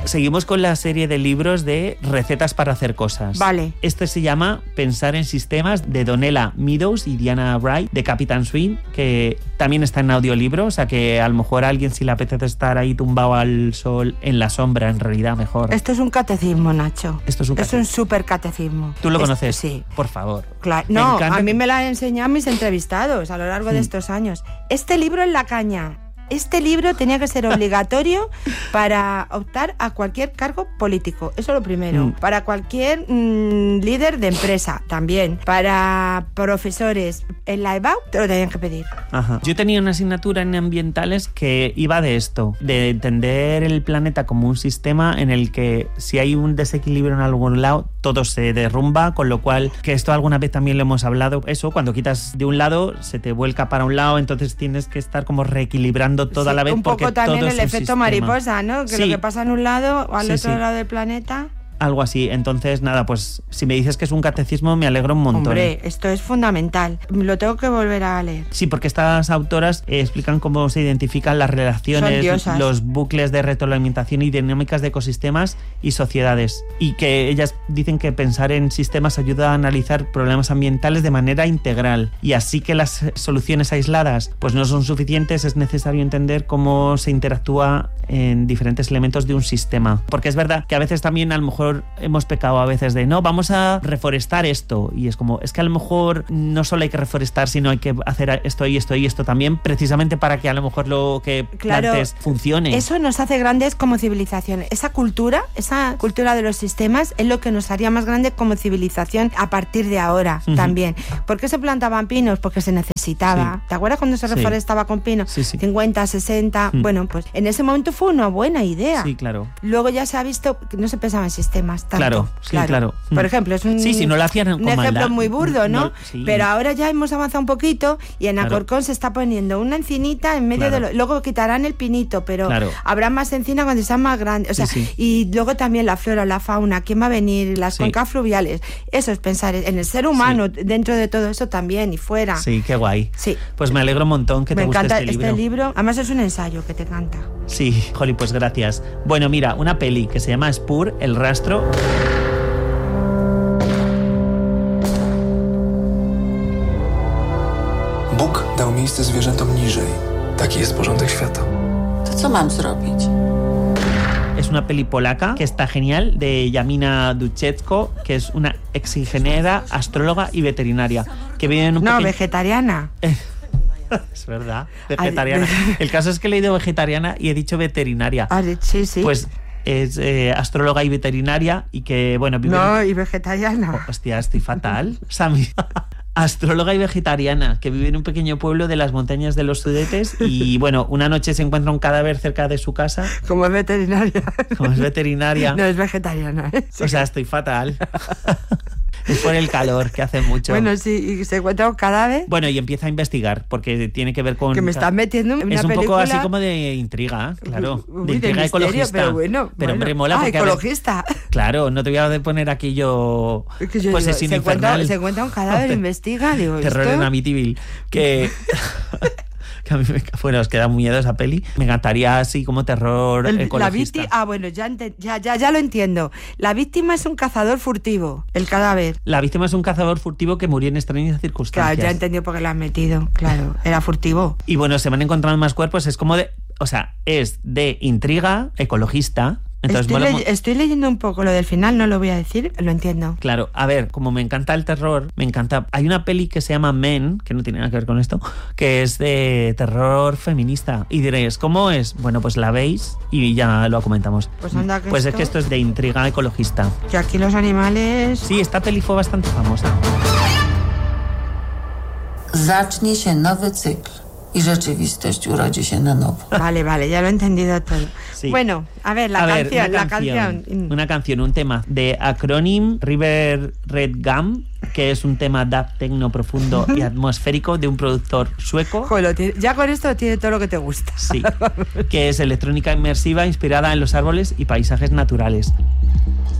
seguimos con la serie de libros de recetas para hacer cosas. Vale. Este se llama Pensar en Sistemas, de Donella Meadows y Diana Wright, de Captain Swing, que también está en audiolibro, o sea que a lo mejor a alguien, si le apetece estar ahí tumbado al sol, en la sombra, en realidad, mejor. Esto es un catecismo, Nacho. Esto es un súper catecismo. ¿Tú lo conoces? Sí. Por favor. Claro. No, a mí me lo han enseñado mis entrevistados a lo largo de estos años. Este libro es la caña. Este libro tenía que ser obligatorio para optar a cualquier cargo político. Eso es lo primero. Para cualquier líder de empresa también. Para profesores. En la EBAU te lo tenían que pedir. Ajá. Yo tenía una asignatura en ambientales que iba de esto, de entender el planeta como un sistema en el que si hay un desequilibrio en algún lado, todo se derrumba, con lo cual, que esto alguna vez también lo hemos hablado, eso, cuando quitas de un lado, se te vuelca para un lado, entonces tienes que estar como reequilibrando toda la vez. Un poco también el efecto sistema. Mariposa, ¿no? Que lo que pasa en un lado o al otro lado del planeta. Algo así. Entonces, nada, pues si me dices que es un catecismo, me alegro un montón. Hombre, esto es fundamental. Lo tengo que volver a leer. Sí, porque estas autoras explican cómo se identifican las relaciones, los bucles de retroalimentación y dinámicas de ecosistemas y sociedades. Y que ellas dicen que pensar en sistemas ayuda a analizar problemas ambientales de manera integral. Y así que las soluciones aisladas pues no son suficientes, es necesario entender cómo se interactúa en diferentes elementos de un sistema. Porque es verdad que a veces también a lo mejor hemos pecado a veces de no, vamos a reforestar esto, y es como, es que a lo mejor no solo hay que reforestar, sino hay que hacer esto y esto y esto también, precisamente para que a lo mejor lo que plantes funcione. Eso nos hace grandes como civilización. Esa cultura de los sistemas es lo que nos haría más grande como civilización a partir de ahora también. ¿Por qué se plantaban pinos? Porque se necesitaba. ¿Te acuerdas cuando se reforestaba con pinos? 50, 60. Bueno, pues en ese momento fue una buena idea. Sí, claro. Luego ya se ha visto que no se pensaba en sistemas tanto. Claro. Por ejemplo, es un, si no lo hacían con ejemplo maldad. muy burdo, ¿no? Pero ahora ya hemos avanzado un poquito y en Alcorcón se está poniendo una encinita en medio de luego quitarán el pinito, pero habrá más encina cuando sean más grandes. O sea, y luego también la flora, la fauna, ¿quién va a venir? Las cuencas fluviales. Eso es pensar en el ser humano dentro de todo eso también y fuera. Sí, qué guay. Sí. Pues me alegro un montón que te guste este libro. Me encanta este libro. Además es un ensayo que te encanta. Sí, Joli, pues gracias. Bueno, mira, una peli que se llama Spur, El Rastro. Bóg dał miejsce zwierzętom niżej. Taki jest porządek świata. To co mam zrobić? Es una peli polaca que está genial, de Janina Duszewska, que es una exingeniera, astróloga y veterinaria, que vive en un vegetariana. Es verdad, vegetariana. El caso es que he leído vegetariana y he dicho veterinaria. Sí. Pues es astróloga y veterinaria y que, bueno... y vegetariana. Hostia, estoy fatal. Sammy. Astróloga y vegetariana, que vive en un pequeño pueblo de las montañas de los Sudetes y, bueno, una noche se encuentra un cadáver cerca de su casa. Como es veterinaria. No, es vegetariana. Sí. O sea, estoy fatal. Es por el calor, que hace mucho. Bueno, sí, y se encuentra un cadáver. Bueno, y empieza a investigar, porque tiene que ver con... Que me estás metiendo en una película... Es un poco así como de intriga, claro. De intriga ecologista. Pero hombre, mola porque... ecologista. Claro, no te voy a poner aquí yo... Posesión infernal. Se encuentra un cadáver, investiga, digo... Terror en Amityville. Que... que a mí os queda muy miedo esa peli. Me encantaría así como terror ecologista. Ya lo entiendo. La víctima es un cazador furtivo, el cadáver. La víctima es un cazador furtivo que murió en extrañas circunstancias. Claro, ya entendió por qué lo han metido. Claro, era furtivo. Y bueno, se van encontrando más cuerpos. Es como de... O sea, es de intriga ecologista. Entonces, estoy leyendo un poco lo del final, no lo voy a decir, lo entiendo. Claro, a ver, como me encanta el terror, me encanta... Hay una peli que se llama Men, que no tiene nada que ver con esto, que es de terror feminista. Y diréis, ¿cómo es? Bueno, pues la veis y ya lo comentamos. Pues anda que es que esto es de intriga ecologista. Que aquí los animales... Sí, esta peli fue bastante famosa. Zacznie się nowy cykl. Y rzeczywistość urodzi się na nowo. Vale, ya lo he entendido todo. Sí. Bueno, a ver, la canción. Una canción, un tema de Acronym River Red Gum, que es un tema dub tecno profundo y atmosférico de un productor sueco. Joder, ya con esto tiene todo lo que te gusta. Sí, que es electrónica inmersiva inspirada en los árboles y paisajes naturales.